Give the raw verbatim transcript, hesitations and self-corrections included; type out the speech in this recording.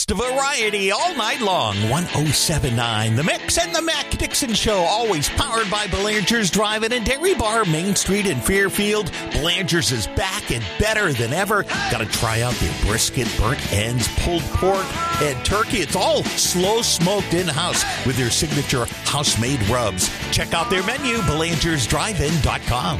best variety all night long. one oh seven point nine The Mix and the Mac Dixon Show, always powered by Belanger's Drive-In and Dairy Bar, Main Street in Fairfield. Belanger's is back and better than ever. Got to try out their brisket, burnt ends, pulled pork, and turkey. It's all slow smoked in-house with their signature house-made rubs. Check out their menu, belangers drive in dot com.